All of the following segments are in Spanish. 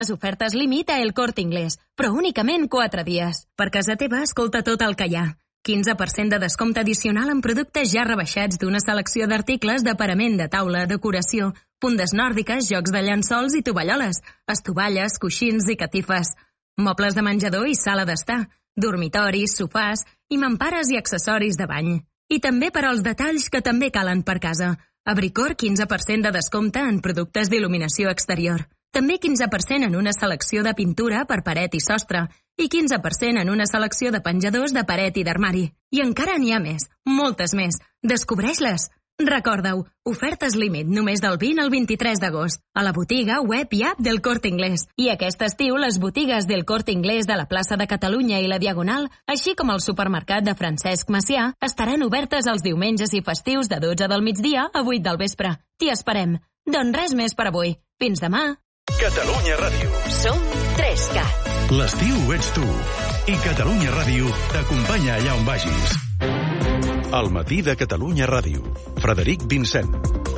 Les ofertes límit a El Corte Inglés, però únicament 4 dies. Per casa teva, escolta tot el que hi ha. 15% de descompte addicional en productes ja rebaixats d'una selecció d'articles de parament de taula, decoració, pundes nòrdiques, jocs de llençols i tovalloles, estovalles, coixins i catifes, mobles de menjador i sala d'estar, dormitoris, sofàs i mampares i accessoris de bany. I també per als detalls que també calen per casa. A Bricor, 15% de descompte en productes d'il·luminació exterior. També 15% en una selecció de pintura per paret i sostre i 15% en una selecció de penjadors de paret i d'armari. I encara n'hi ha més, moltes més. Descobreix-les! Recorda-ho, ofertes límit només del 20 al 23 d'agost a la botiga, web i app del Corte Inglés. I aquest estiu les botigues del Corte Inglés de la plaça de Catalunya i la Diagonal, així com el supermercat de Francesc Macià, estaran obertes els diumenges i festius de 12 del migdia a 8 del vespre. T'hi esperem. Doncs res més per avui. Fins demà. Catalunya Ràdio. Som 3CAT. L'estiu ets tu. I Catalunya Ràdio t'acompanya allà on vagis. El matí de Catalunya Ràdio. Frederic Vincent.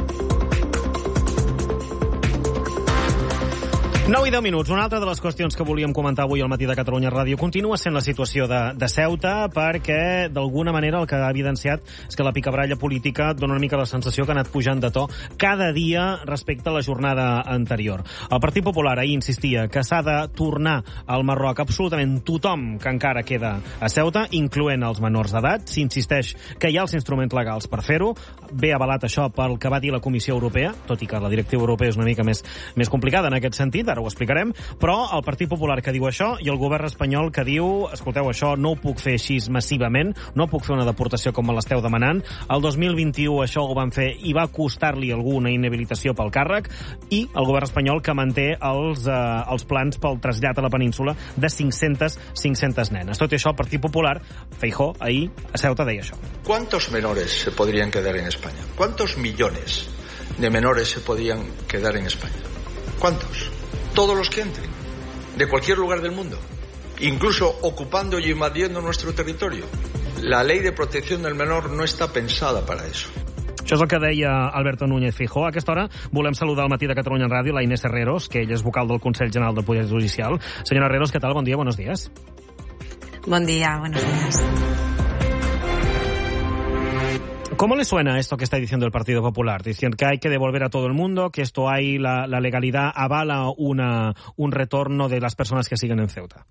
9 i 10 minuts. Una altra de les qüestions que volíem comentar avui al matí de Catalunya Ràdio continua sent la situació de Ceuta, perquè d'alguna manera el que ha evidenciat és que la picabaralla política dona una mica la sensació que ha anat pujant de to cada dia respecte a la jornada anterior. El Partit Popular ahir insistia que s'ha de tornar al Marroc absolutament tothom que encara queda a Ceuta, incloent els menors d'edat. S'insisteix que hi ha els instruments legals per fer-ho. Ve avalat això pel que va dir la Comissió Europea, tot i que la directiva europea és una mica més complicada en aquest sentit, ara ho explicarem, però el Partit Popular que diu això i el govern espanyol que diu, escolteu, això no ho puc fer així massivament, no puc fer una deportació com me l'esteu demanant. El 2021 això ho van fer i va costar-li alguna inhabilitació pel càrrec, i el govern espanyol que manté els plans pel trasllat a la península de 500 nenes. Tot i això, el Partit Popular, Feijóo, ahir a Ceuta deia això. ¿Cuántos menores se podrían quedar en España? ¿Cuántos millones de menores se podían quedar en España? ¿Cuántos? Todos los que entren, de cualquier lugar del mundo, incluso ocupando y invadiendo nuestro territorio. La ley de protección del menor no está pensada para eso. Això és el que deia Alberto Núñez Feijóo. A aquesta hora volem saludar al matí de Catalunya Ràdio la Inés Herreros, que ella és vocal del Consell General del Poder Judicial. Senyora Herreros, ¿qué tal? Bon dia, buenos días. Buen día, buenos días. ¿Cómo le suena esto que está diciendo el Partido Popular? Diciendo que hay que devolver a todo el mundo, que esto hay, la legalidad avala un retorno de las personas que siguen en Ceuta.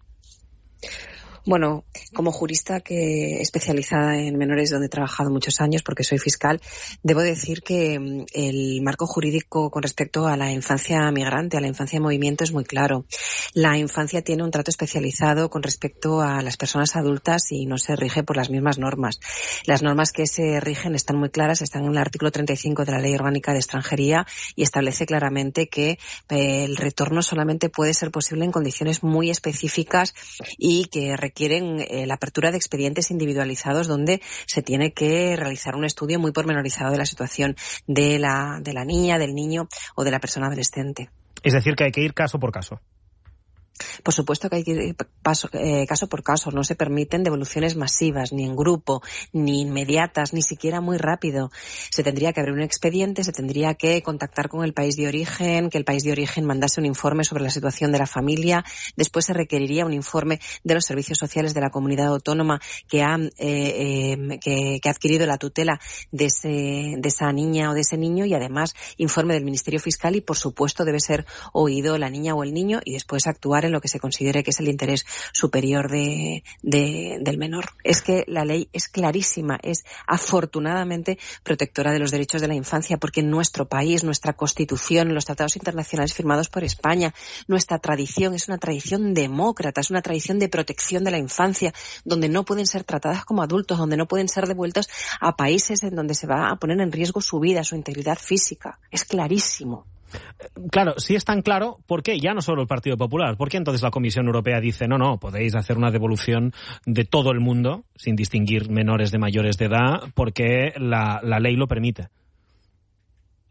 Bueno, como jurista especializada en menores, donde he trabajado muchos años porque soy fiscal, debo decir que el marco jurídico con respecto a la infancia migrante, a la infancia en movimiento, es muy claro. La infancia tiene un trato especializado con respecto a las personas adultas y no se rige por las mismas normas. Las normas que se rigen están muy claras, están en el artículo 35 de la Ley Orgánica de Extranjería y establece claramente que el retorno solamente puede ser posible en condiciones muy específicas y que requieren la apertura de expedientes individualizados donde se tiene que realizar un estudio muy pormenorizado de la situación de la niña, del niño o de la persona adolescente. Es decir, que hay que ir caso por caso. Por supuesto que hay que ir caso por caso. No se permiten devoluciones masivas, ni en grupo, ni inmediatas, ni siquiera muy rápido. Se tendría que abrir un expediente, se tendría que contactar con el país de origen, que el país de origen mandase un informe sobre la situación de la familia. Después se requeriría un informe de los servicios sociales de la comunidad autónoma que ha adquirido la tutela de esa niña o de ese niño, y además informe del Ministerio Fiscal, y por supuesto debe ser oído la niña o el niño y después actuar en lo que se considere que es el interés superior del menor. Es que la ley es clarísima, es afortunadamente protectora de los derechos de la infancia, porque en nuestro país, nuestra Constitución, los tratados internacionales firmados por España, nuestra tradición es una tradición demócrata, es una tradición de protección de la infancia, donde no pueden ser tratadas como adultos, donde no pueden ser devueltos a países en donde se va a poner en riesgo su vida, su integridad física. Es clarísimo. Claro, si es tan claro, ¿por qué? Ya no solo el Partido Popular. ¿Por qué entonces la Comisión Europea dice no, podéis hacer una devolución de todo el mundo, sin distinguir menores de mayores de edad, porque la ley lo permite?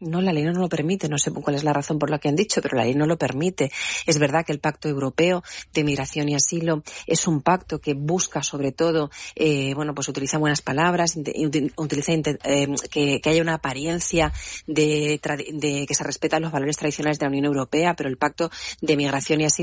No, la ley no lo permite. No sé cuál es la razón por la que han dicho, pero la ley no lo permite. Es verdad que el Pacto Europeo de Migración y Asilo es un pacto que busca, sobre todo, pues utiliza buenas palabras, utiliza que haya una apariencia de que se respetan los valores tradicionales de la Unión Europea, pero el Pacto de Migración y Asilo